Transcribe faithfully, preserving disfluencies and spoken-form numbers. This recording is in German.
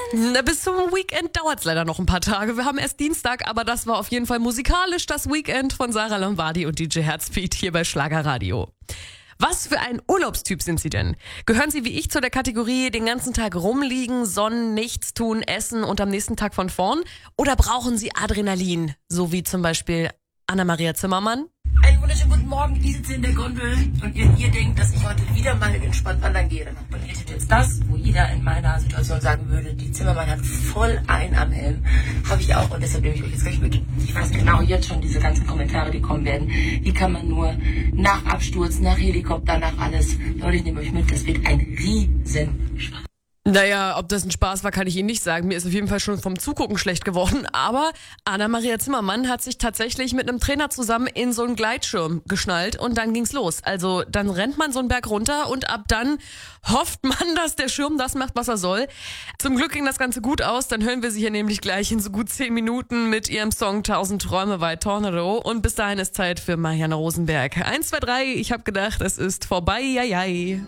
Na, bis zum Weekend dauert's leider noch ein paar Tage. Wir haben erst Dienstag, aber das war auf jeden Fall musikalisch das Weekend von Sarah Lombardi und D J Herzbeat hier bei Schlagerradio. Was für ein Urlaubstyp sind Sie denn? Gehören Sie wie ich zu der Kategorie den ganzen Tag rumliegen, sonnen, nichts tun, essen und am nächsten Tag von vorn? Oder brauchen Sie Adrenalin, so wie zum Beispiel Anna-Maria Zimmermann? Einen wunderschönen guten Morgen, ich sitze in der Gondel und ihr, ihr denkt, dass ich heute wieder mal entspannt wandern gehe. Dann passiert jetzt das, wo jeder in meiner Situation sagen würde, die Zimmermann hat voll ein am Helm. Habe ich auch und deshalb nehme ich euch jetzt gleich mit. Ich weiß genau jetzt schon diese ganzen Kommentare, die kommen werden. Wie kann man nur nach Absturz, nach Helikopter, nach alles. Leute, ich nehme euch mit, das wird ein Riesenspaß. Naja, ob das ein Spaß war, kann ich Ihnen nicht sagen. Mir ist auf jeden Fall schon vom Zugucken schlecht geworden. Aber Anna-Maria Zimmermann hat sich tatsächlich mit einem Trainer zusammen in so einen Gleitschirm geschnallt und dann ging's los. Also dann rennt man so einen Berg runter und ab dann hofft man, dass der Schirm das macht, was er soll. Zum Glück ging das Ganze gut aus. Dann hören wir sie hier nämlich gleich in so gut zehn Minuten mit ihrem Song Tausend Träume bei Tornado. Und bis dahin ist Zeit für Marianne Rosenberg. Eins, zwei, drei, ich hab gedacht, es ist vorbei, jai, jai.